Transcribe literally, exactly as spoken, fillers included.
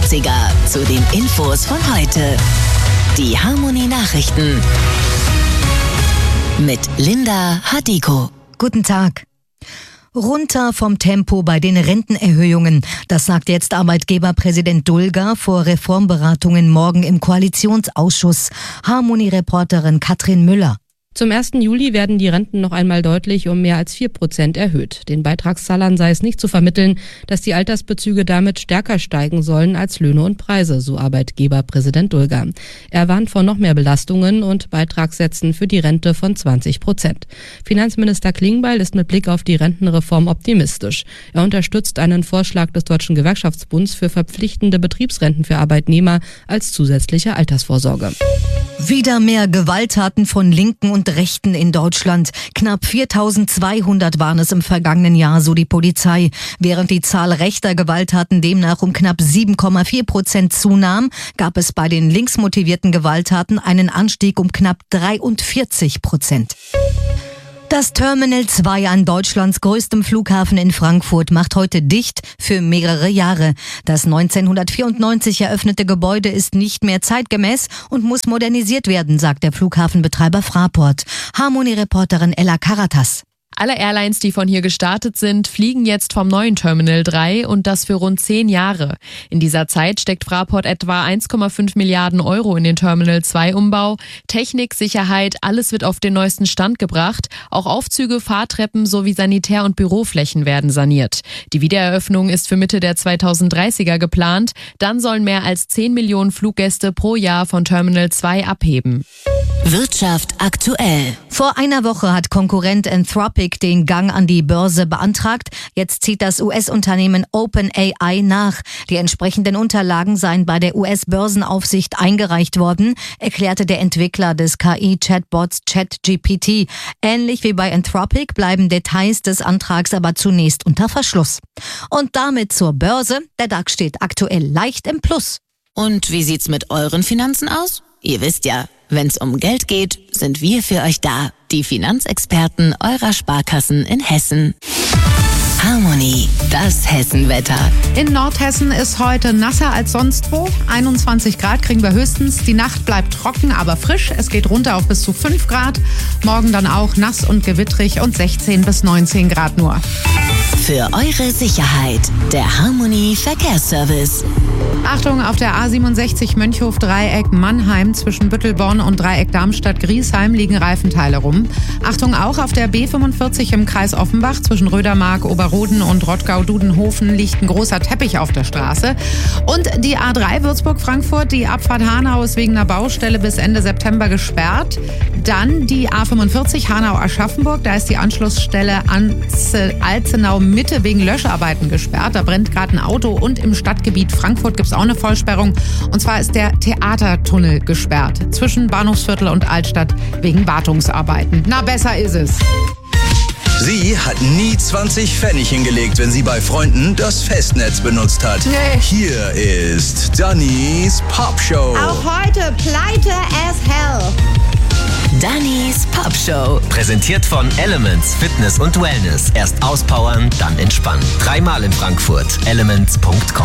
neunzehnhundertsiebziger zu den Infos von heute. Die Harmonie Nachrichten mit Linda Hadiko. Guten Tag. Runter vom Tempo bei den Rentenerhöhungen. Das sagt jetzt Arbeitgeberpräsident Dulger vor Reformberatungen morgen im Koalitionsausschuss. Harmonie-Reporterin Katrin Müller. Zum ersten Juli werden die Renten noch einmal deutlich um mehr als vier Prozent erhöht. Den Beitragszahlern sei es nicht zu vermitteln, dass die Altersbezüge damit stärker steigen sollen als Löhne und Preise, so Arbeitgeberpräsident Dulger. Er warnt vor noch mehr Belastungen und Beitragssätzen für die Rente von zwanzig Prozent. Finanzminister Klingbeil ist mit Blick auf die Rentenreform optimistisch. Er unterstützt einen Vorschlag des Deutschen Gewerkschaftsbunds für verpflichtende Betriebsrenten für Arbeitnehmer als zusätzliche Altersvorsorge. Wieder mehr Gewalttaten von Linken und Rechten in Deutschland. Knapp viertausendzweihundert waren es im vergangenen Jahr, so die Polizei. Während die Zahl rechter Gewalttaten demnach um knapp sieben Komma vier Prozent zunahm, gab es bei den linksmotivierten Gewalttaten einen Anstieg um knapp dreiundvierzig Prozent. Das Terminal zwei an Deutschlands größtem Flughafen in Frankfurt macht heute dicht für mehrere Jahre. Das neunzehnhundertvierundneunzig eröffnete Gebäude ist nicht mehr zeitgemäß und muss modernisiert werden, sagt der Flughafenbetreiber Fraport. Harmonie-Reporterin Ella Karatas. Alle Airlines, die von hier gestartet sind, fliegen jetzt vom neuen Terminal drei und das für rund zehn Jahre. In dieser Zeit steckt Fraport etwa eins Komma fünf Milliarden Euro in den Terminal zwei Umbau. Technik, Sicherheit, alles wird auf den neuesten Stand gebracht. Auch Aufzüge, Fahrtreppen sowie Sanitär- und Büroflächen werden saniert. Die Wiedereröffnung ist für Mitte der zweitausenddreißiger geplant. Dann sollen mehr als zehn Millionen Fluggäste pro Jahr von Terminal zwei abheben. Wirtschaft aktuell. Vor einer Woche hat Konkurrent Anthropic den Gang an die Börse beantragt. Jetzt zieht das U S-Unternehmen OpenAI nach. Die entsprechenden Unterlagen seien bei der U S-Börsenaufsicht eingereicht worden, erklärte der Entwickler des K I-Chatbots ChatGPT. Ähnlich wie bei Anthropic bleiben Details des Antrags aber zunächst unter Verschluss. Und damit zur Börse. Der DAX steht aktuell leicht im Plus. Und wie sieht's mit euren Finanzen aus? Ihr wisst ja, wenn's um Geld geht, sind wir für euch da. Die Finanzexperten eurer Sparkassen in Hessen. Harmonie, das Hessenwetter. In Nordhessen ist heute nasser als sonst wo. einundzwanzig Grad kriegen wir höchstens. Die Nacht bleibt trocken, aber frisch. Es geht runter auf bis zu fünf Grad. Morgen dann auch nass und gewittrig und sechzehn bis neunzehn Grad nur. Für eure Sicherheit, der Harmonie Verkehrsservice. Achtung, auf der A siebenundsechzig Mönchhof-Dreieck Mannheim zwischen Büttelborn und Dreieck Darmstadt-Griesheim liegen Reifenteile rum. Achtung auch auf der B fünfundvierzig im Kreis Offenbach zwischen Rödermark, Oberroden und Rottgau-Dudenhofen liegt ein großer Teppich auf der Straße. Und die A drei Würzburg-Frankfurt, die Abfahrt Hanau ist wegen einer Baustelle bis Ende September gesperrt. Dann die A fünfundvierzig Hanau-Aschaffenburg, da ist die Anschlussstelle Alzenau-Mitte wegen Löscharbeiten gesperrt. Da brennt gerade ein Auto und im Stadtgebiet Frankfurt gibt es auch eine Vollsperrung. Und zwar ist der Theatertunnel gesperrt zwischen Bahnhofsviertel und Altstadt wegen Wartungsarbeiten. Na, besser ist es. Sie hat nie zwanzig Pfennig hingelegt, wenn sie bei Freunden das Festnetz benutzt hat. Nee. Hier ist Dannys Popshow. Auch heute pleite as hell. Dannys Popshow. Präsentiert von Elements Fitness und Wellness. Erst auspowern, dann entspannen. Dreimal in Frankfurt. elements punkt com.